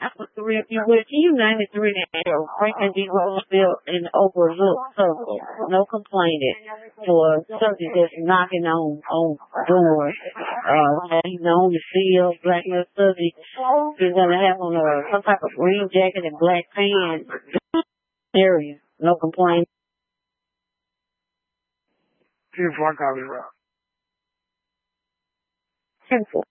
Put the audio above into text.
If you would, can you name the three that are frequently overlooked and overlooked subjects? No complaining for subjects that's knocking on doors. On the field, black male subject is going to have on some type of green jacket and black pants. Area, no complaining. Beautiful, I got it right. Simple.